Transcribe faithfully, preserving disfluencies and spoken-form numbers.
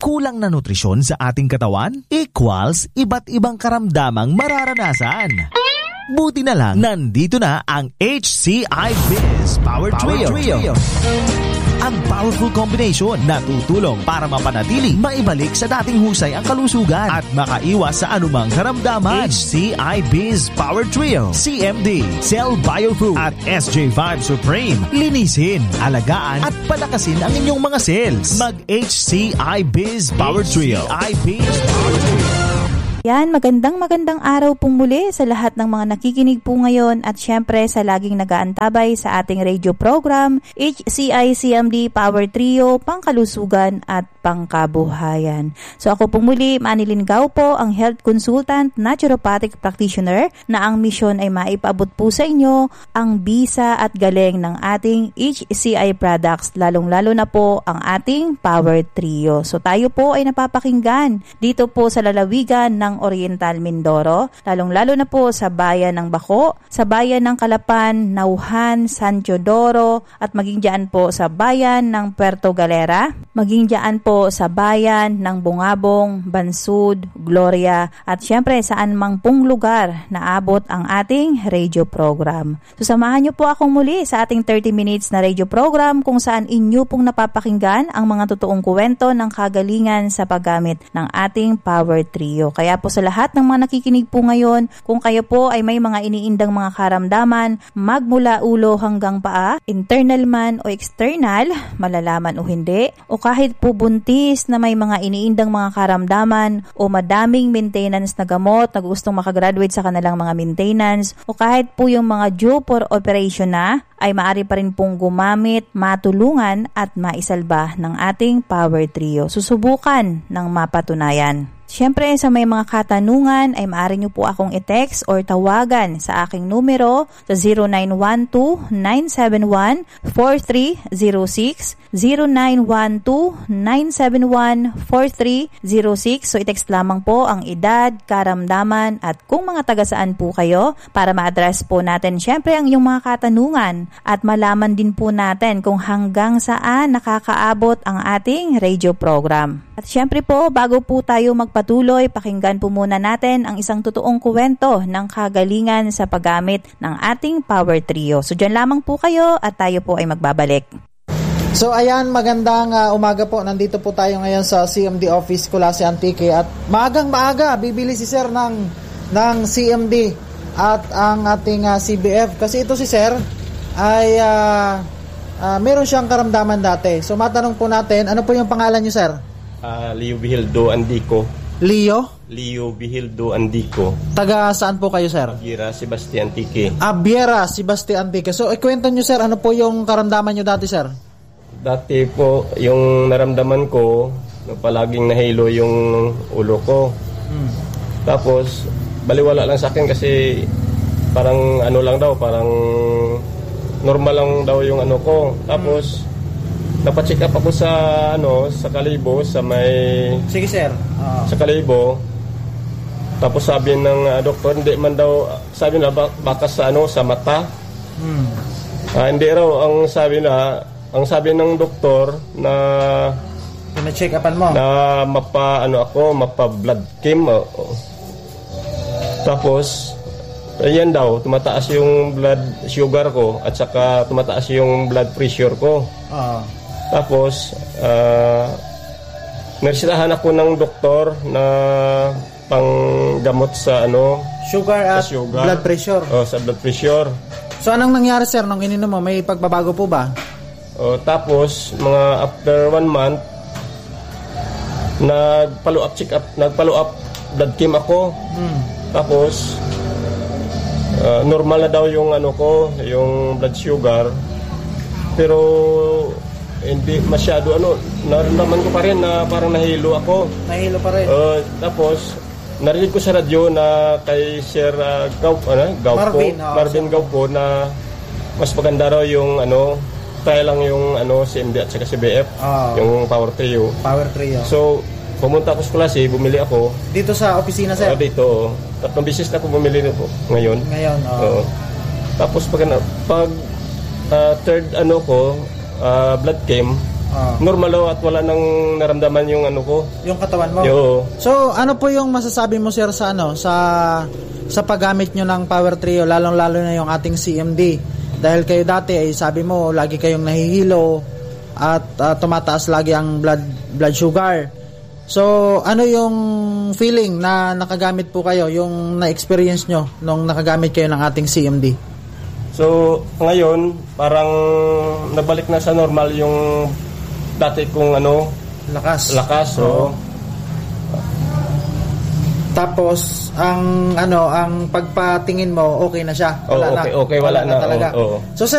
kulang na nutrisyon sa ating katawan equals iba't ibang karamdamang mararanasan. Buti na lang, nandito na ang H C I Biz Power, Power Trio. Trio. Ang powerful combination na tutulong para mapanatiling maibalik sa dating husay ang kalusugan at makaiwas sa anumang karamdaman. H C I Biz Power Trio, C M D, Cell Biofood at S J Vibe Supreme. Linisin, alagaan at palakasin ang inyong mga cells. Mag-H C I Biz Power Trio. H C I Biz Power Trio. Yan, magandang magandang araw pong muli sa lahat ng mga nakikinig po ngayon at syempre sa laging nag-aantabay sa ating radio program H C I C M D Power Trio, pangkalusugan at pangkabuhayan. So ako pong muli, Manilyn Gao po, ang health consultant, naturopathic practitioner na ang misyon ay maipaabot po sa inyo ang bisa at galing ng ating H C I products, lalong-lalo na po ang ating Power Trio. So tayo po ay napapakinggan dito po sa lalawigan ng Oriental Mindoro, lalong-lalo na po sa bayan ng Bako, sa bayan ng Calapan, Nauhan, San Teodoro, at maging dyan po sa bayan ng Puerto Galera, maging dyan po sa bayan ng Bungabong, Bansud, Gloria, at syempre saan mang pong lugar na abot ang ating radio program. So samahan niyo po akong muli sa ating thirty minutes na radio program kung saan inyo pong napapakinggan ang mga totoong kwento ng kagalingan sa paggamit ng ating Power Trio. Kaya po sa lahat ng mga nakikinig po ngayon, kung kayo po ay may mga iniindang mga karamdaman, magmula ulo hanggang paa, internal man o external, malalaman o hindi, o kahit po buntis na may mga iniindang mga karamdaman o madaming maintenance na gamot na gustong makagraduate sa kanilang mga maintenance, o kahit po yung mga due for operation na, ay maaari pa rin pong gumamit, matulungan at maisalba ng ating Power Trio. Susubukan ng mapatunayan. Siyempre, sa may mga katanungan ay maaari nyo po akong i-text or tawagan sa aking numero sa zero nine one two, nine seven one, four three zero six, zero nine one two, nine seven one, four three zero six. So, i-text lamang po ang edad, karamdaman at kung mga taga saan po kayo para ma-address po natin siyempre ang iyong mga katanungan at malaman din po natin kung hanggang saan nakakaabot ang ating radio program. At siyempre po, bago po tayo magpatuloy, pakinggan po muna natin ang isang totoong kwento ng kagalingan sa paggamit ng ating Power Trio. So dyan lamang po kayo at tayo po ay magbabalik. So ayan, magandang uh, umaga po. Nandito po tayo ngayon sa C M D office Kulase Antique at maagang maaga bibili si Sir ng, ng C M D at ang ating uh, C B F. Kasi ito si Sir ay uh, uh, meron siyang karamdaman dati. So matanong po natin, ano po yung pangalan niyo, Sir? Uh, Leo Bihildo Andico. Leo? Leo Bihildo Andico. Taga saan po kayo, Sir? Abiera, Sebastian Antique. Abiera, Sebastian Antique. So, ikwento nyo, Sir, ano po yung karamdaman nyo dati, Sir? Dati po, yung naramdaman ko, palaging nahilo yung ulo ko. Hmm. Tapos, baliwala lang sa akin kasi parang ano lang daw, parang normal lang daw yung ano ko. Tapos, hmm. napacheck up ako sa ano sa Kalibo sa may sige sir uh. sa Kalibo, tapos sabi ng uh, doktor hindi man daw, sabi na baka sa ano sa mata. hmm. uh, hindi raw ang sabi na ang sabi ng doktor na pina-check upan mo na mapa ano ako mapa blood chem. uh, tapos ayan daw, tumataas yung blood sugar ko at saka tumataas yung blood pressure ko. uh. Tapos, uh, narisitahan ako ng doktor na panggamot sa ano, sugar at sugar. Blood pressure. Oh, sa blood pressure. So, anong nangyari, sir, nung ininom mo? May pagbabago po ba? Oh, tapos, mga after one month, nag-follow up check up, nag-follow up blood chem ako. Hmm. Tapos, uh, normal na daw yung ano ko, yung blood sugar. Pero hindi masyado ano, naramdaman ko pa rin na parang nahilo ako. Nahilo pa rin. Uh, tapos narinig ko sa radyo na kay Sir uh, Gau, ano, Gaupo, Marvin, oh, Marvin so. Gaupo na mas maganda raw yung ano, try lang yung ano C M D at saka C B F, oh. yung Power Trio. Power Trio. So pumunta ako sa klase, bumili ako. Dito sa opisina, sir? Uh, dito. Tatlong beses na ako bumili nito ngayon. Ngayon, oh. Uh, tapos pag, pag uh, third ano ko, Uh, blood chem, Ah. normal oh, at wala nang naramdaman yung ano ko. Yung katawan mo. Yo. So, ano po yung masasabi mo sir sa ano sa sa paggamit nyo ng Power Trio, lalong-lalo na yung ating C M D? Dahil kayo dati ay sabi mo lagi kayong nahihilo at uh, tumataas lagi ang blood blood sugar. So, ano yung feeling na nakagamit po kayo, yung na-experience nyo nung nakagamit kayo ng ating C M D? So, ngayon, parang nabalik na sa normal yung dati kong ano, Lakas. lakas. So, Tapos, ang ano, ang pagpatingin mo, okay na siya. Oo, okay, okay, wala na, talaga. oo, oo. So,